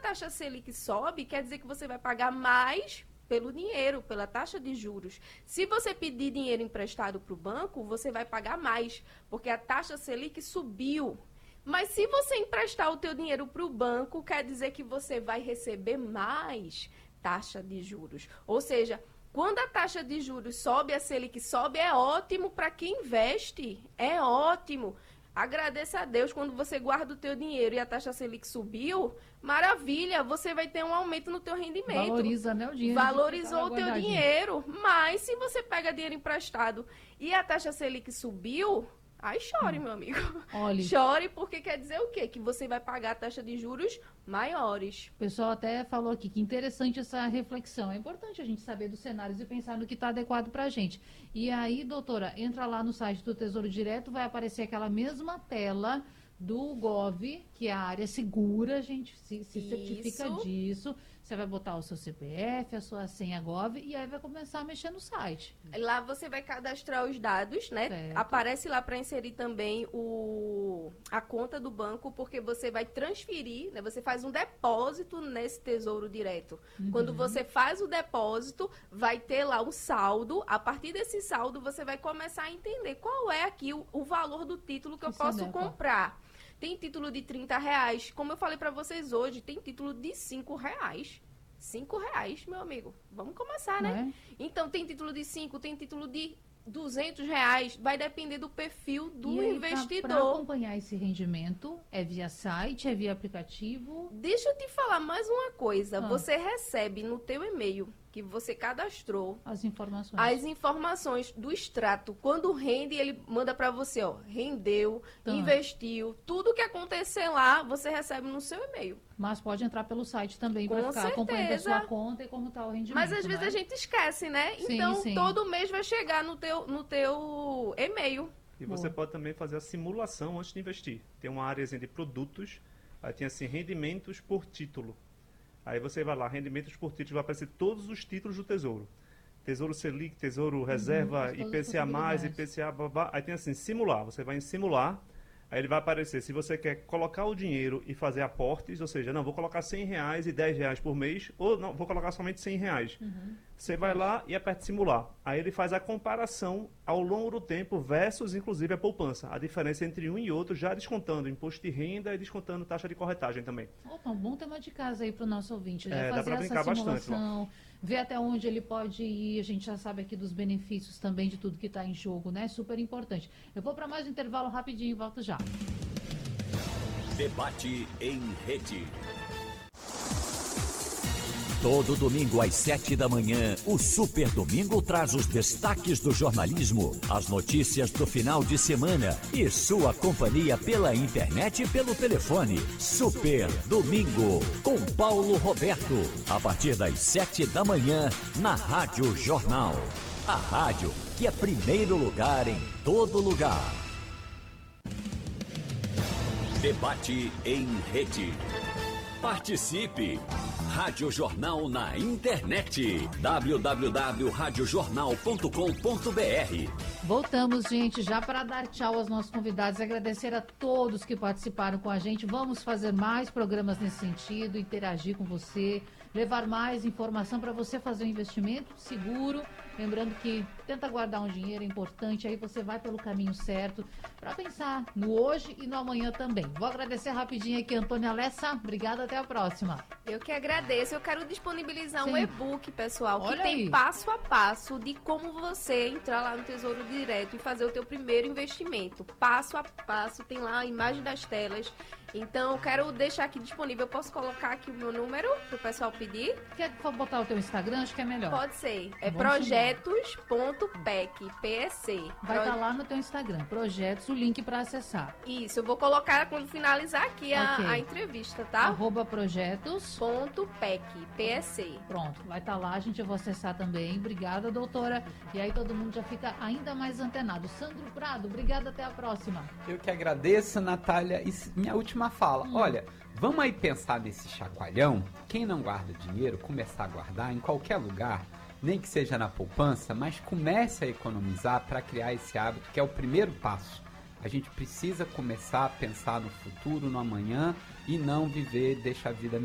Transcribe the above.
taxa Selic sobe, quer dizer que você vai pagar mais pelo dinheiro, pela taxa de juros. Se você pedir dinheiro emprestado para o banco, você vai pagar mais, porque a taxa Selic subiu. Mas se você emprestar o teu dinheiro para o banco, quer dizer que você vai receber mais taxa de juros. Ou seja, quando a taxa de juros sobe, a Selic sobe, é ótimo para quem investe. É ótimo. Agradeça a Deus quando você guarda o teu dinheiro e a taxa Selic subiu, maravilha, você vai ter um aumento no teu rendimento. Valoriza, né, o dinheiro. Valorizou o teu dinheiro. Mas se você pega dinheiro emprestado e a taxa Selic subiu, aí chore, meu amigo. Olha, chore porque quer dizer o quê? Que você vai pagar a taxa de juros maiores. O pessoal até falou aqui que interessante essa reflexão. É importante a gente saber dos cenários e pensar no que está adequado para a gente. E aí, doutora, entra lá no site do Tesouro Direto, vai aparecer aquela mesma tela do Gov, que é a área segura, a gente se certifica disso. Você vai botar o seu CPF, a sua senha Gov, e aí vai começar a mexer no site. Lá você vai cadastrar os dados, né? Certo. Aparece lá para inserir também a conta do banco, porque você vai transferir, né? Você faz um depósito nesse Tesouro Direto. Quando você faz o depósito, vai ter lá um saldo. A partir desse saldo, você vai começar a entender qual é aqui o valor do título que eu posso comprar. Tem título de R$30, como eu falei para vocês hoje, tem título de R$5. R$5, meu amigo. Vamos começar, né? Então, tem título de 5, tem título de R$200. Vai depender do perfil do investidor. Para acompanhar esse rendimento, é via site, é via aplicativo? Deixa eu te falar mais uma coisa. Você recebe no teu e-mail que você cadastrou as informações do extrato. Quando rende, ele manda para você, ó, rendeu, investiu, tudo que acontecer lá, você recebe no seu e-mail. Mas pode entrar pelo site também para ficar acompanhando a sua conta e como está o rendimento. Mas às vezes a gente esquece, né? Sim, então, sim. todo mês vai chegar no teu e-mail. E você pode também fazer a simulação antes de investir. Tem uma área de produtos, aí tem assim, rendimentos por título. Aí você vai lá, rendimentos por título, vai aparecer todos os títulos do Tesouro. Tesouro Selic, Tesouro Reserva, IPCA+, IPCA, babá. Aí tem assim, simular. Você vai em simular, aí ele vai aparecer. Se você quer colocar o dinheiro e fazer aportes, ou seja, não, vou colocar R$100 e R$10 por mês, ou não, vou colocar somente R$100. Você vai lá e aperta simular. Aí ele faz a comparação ao longo do tempo versus, inclusive, a poupança. A diferença entre um e outro, já descontando imposto de renda e descontando taxa de corretagem também. Opa, um bom tema de casa aí para o nosso ouvinte. Já dá fazer para brincar essa simulação, bastante. ver até onde ele pode ir. A gente já sabe aqui dos benefícios também de tudo que está em jogo, né? Super importante. Eu vou para mais um intervalo rapidinho e volto já. Debate em rede. Todo domingo às 7 da manhã, o Super Domingo traz os destaques do jornalismo, as notícias do final de semana e sua companhia pela internet e pelo telefone. Super Domingo, com Paulo Roberto, a partir das 7 da manhã, na Rádio Jornal. A rádio que é primeiro lugar em todo lugar. Debate em rede. Participe! Rádio Jornal na internet. www.radiojornal.com.br. Voltamos, gente, já para dar tchau aos nossos convidados, agradecer a todos que participaram com a gente. Vamos fazer mais programas nesse sentido, interagir com você, levar mais informação para você fazer um investimento seguro. Lembrando que tenta guardar um dinheiro, é importante, aí você vai pelo caminho certo para pensar no hoje e no amanhã também. Vou agradecer rapidinho aqui, Antônia Alessa. Obrigada, até a próxima. Eu que agradeço. Eu quero disponibilizar um e-book, pessoal, que tem passo a passo de como você entrar lá no Tesouro Direto e fazer o teu primeiro investimento. Passo a passo, tem lá a imagem das telas. Então, eu quero deixar aqui disponível. Eu posso colocar aqui o meu número para o pessoal pedir? Quer botar o teu Instagram? Acho que é melhor. Pode ser. É projetos.pec, PEC. Vai estar lá no teu Instagram. Projetos, o link para acessar. Isso, eu vou colocar quando finalizar aqui a entrevista, tá? @projetos.pec, PEC. Pronto, vai estar lá, a gente vai acessar também. Obrigada, doutora. E aí todo mundo já fica ainda mais antenado. Sandro Prado, obrigada, até a próxima. Eu que agradeço, Natália. E minha última fala. Olha, vamos aí pensar nesse chacoalhão. Quem não guarda dinheiro, começar a guardar em qualquer lugar, nem que seja na poupança, mas comece a economizar para criar esse hábito, que é o primeiro passo. A gente precisa começar a pensar no futuro, no amanhã, e não viver, deixar a vida